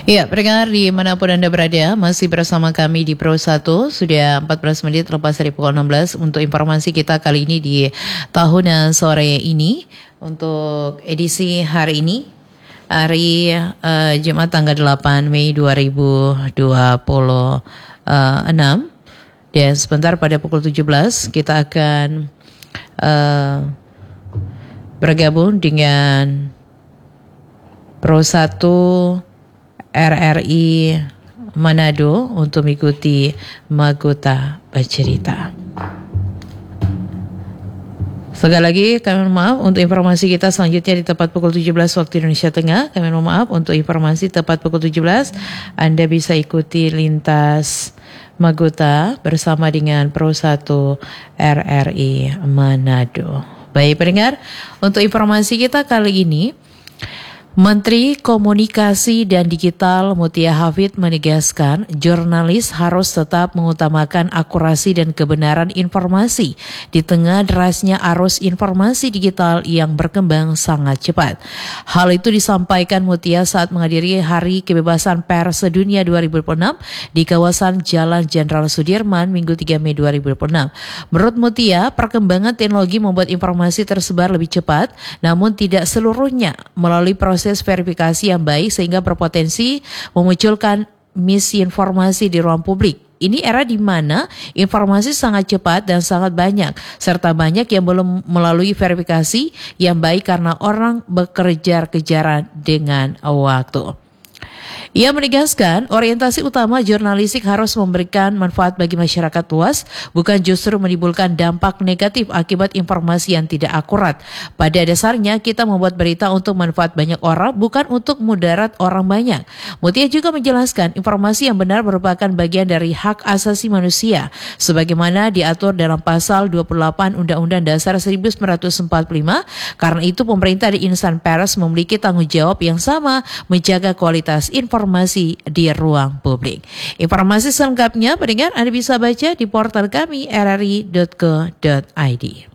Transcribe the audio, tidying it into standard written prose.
Ya, pendengar dimanapun Anda berada, masih bersama kami di Pro 1, sudah 14 menit lepas dari pukul 16 untuk informasi kita kali ini di tahun sore ini, untuk edisi hari ini, hari Jumat tanggal 8 Mei 2026, dan sebentar pada pukul 17 kita akan bergabung dengan Pro 1 RRI Manado untuk mengikuti Magota Bercerita. Sekali lagi kami mohon maaf untuk informasi kita selanjutnya di tepat pukul 17 waktu Indonesia Tengah. Kami mohon maaf untuk informasi tepat pukul 17 Anda bisa ikuti lintas Magota bersama dengan Pro 1 RRI Manado. Baik pendengar, untuk informasi kita kali ini, Menteri Komunikasi dan Digital Mutia Hafid menegaskan jurnalis harus tetap mengutamakan akurasi dan kebenaran informasi di tengah derasnya arus informasi digital yang berkembang sangat cepat. Hal itu disampaikan Mutia saat menghadiri Hari Kebebasan Pers Sedunia 2026 di kawasan Jalan Jenderal Sudirman Minggu 3 Mei 2026. Menurut Mutia, perkembangan teknologi membuat informasi tersebar lebih cepat, namun tidak seluruhnya melalui proses verifikasi yang baik sehingga berpotensi memunculkan misinformasi di ruang publik. Ini era di mana informasi sangat cepat dan sangat banyak, serta banyak yang belum melalui verifikasi yang baik karena orang bekejar-kejaran dengan waktu. Ia menegaskan orientasi utama jurnalistik harus memberikan manfaat bagi masyarakat luas, bukan justru menimbulkan dampak negatif akibat informasi yang tidak akurat. Pada dasarnya kita membuat berita untuk manfaat banyak orang, bukan untuk mudarat orang banyak. Mutia juga menjelaskan informasi yang benar merupakan bagian dari hak asasi manusia, sebagaimana diatur dalam pasal 28 Undang-Undang Dasar 1945. Karena itu pemerintah dan insan pers memiliki tanggung jawab yang sama menjaga kualitas informasi di ruang publik. Informasi selengkapnya pendengar Anda bisa baca di portal kami rri.co.id.